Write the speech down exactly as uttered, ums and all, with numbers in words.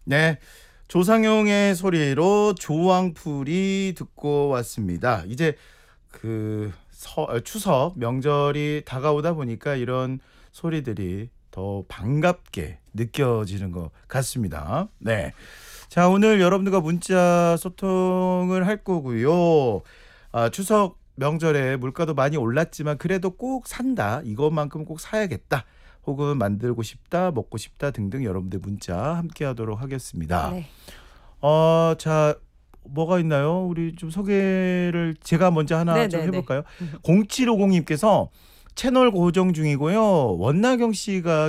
네, 조상용의 소리로 조왕풀이 듣고 왔습니다. 이제 그 서, 어, 추석 명절이 다가오다 보니까 이런 소리들이 더 반갑게 느껴지는 것 같습니다. 네, 자 오늘 여러분들과 문자 소통을 할 거고요. 아, 추석 명절에 물가도 많이 올랐지만 그래도 꼭 산다, 이것만큼 꼭 사야겠다, 혹은 만들고 싶다, 먹고 싶다 등등 여러분들 문자 함께 하도록 하겠습니다. 네. 어, 자, 뭐가 있나요? 우리 좀 소개를 제가 먼저 하나 좀 네네네. 해볼까요? 공칠오공님께서 채널 고정 중이고요. 원나경 씨가